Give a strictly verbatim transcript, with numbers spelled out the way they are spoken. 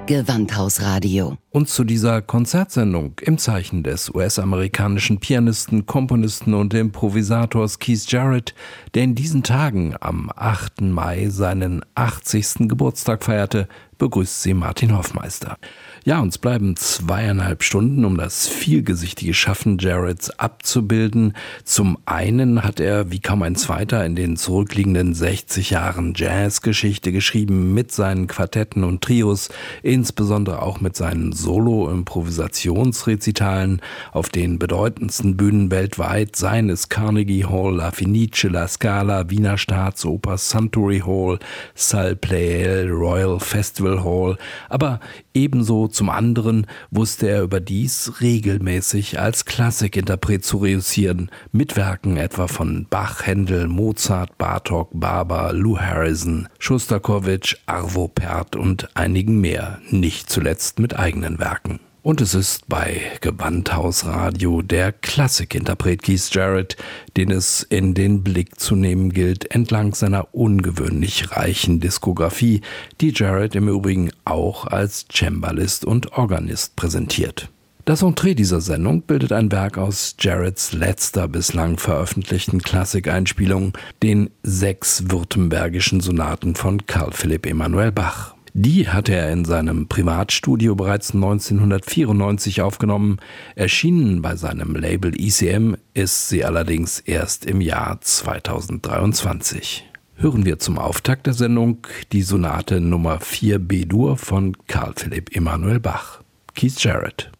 Gewandhausradio. Und zu dieser Konzertsendung im Zeichen des U S-amerikanischen Pianisten, Komponisten und Improvisators Keith Jarrett, der in diesen Tagen am achten Mai seinen achtzigsten Geburtstag feierte, begrüßt sie Martin Hoffmeister. Ja, uns bleiben zweieinhalb Stunden, um das vielgesichtige Schaffen Jarretts abzubilden. Zum einen hat er, wie kaum ein zweiter, in den zurückliegenden sechzig Jahren Jazzgeschichte geschrieben, mit seinen Quartetten und Trios, insbesondere auch mit seinen Solo-Improvisationsrezitalen auf den bedeutendsten Bühnen weltweit, seien es Carnegie Hall, La Fenice, La Scala, Wiener Staatsoper, Suntory Hall, Salle Pleyel, Royal Festival Hall, aber ebenso zum anderen wusste er überdies regelmäßig als Klassikinterpret zu reüssieren, mit Werken etwa von Bach, Händel, Mozart, Bartók, Barber, Lou Harrison, Schostakowitsch, Arvo Pärt und einigen mehr, nicht zuletzt mit eigenen Werken. Und es ist bei Gewandhausradio der Klassikinterpret Keith Jarrett, den es in den Blick zu nehmen gilt, entlang seiner ungewöhnlich reichen Diskografie, die Jarrett im Übrigen auch als Cembalist und Organist präsentiert. Das Entree dieser Sendung bildet ein Werk aus Jarretts letzter bislang veröffentlichten Klassikeinspielung, den sechs württembergischen Sonaten von Carl Philipp Emanuel Bach. Die hatte er in seinem Privatstudio bereits neunzehnhundertvierundneunzig aufgenommen. Erschienen bei seinem Label I C M ist sie allerdings erst im Jahr zweitausenddreiundzwanzig. Hören wir zum Auftakt der Sendung die Sonate Nummer vier B-Dur von Carl Philipp Emanuel Bach. Keith Jarrett.